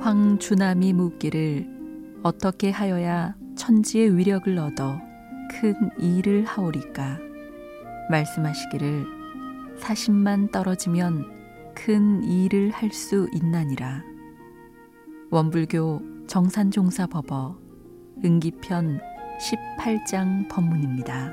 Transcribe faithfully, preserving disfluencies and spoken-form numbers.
황주남이 묻기를 어떻게 하여야 천지의 위력을 얻어 큰 일을 하오리까? 말씀하시기를 사십만 떨어지면 큰 일을 할 수 있나니라. 원불교 정산종사법어 응기편 십팔 장 법문입니다.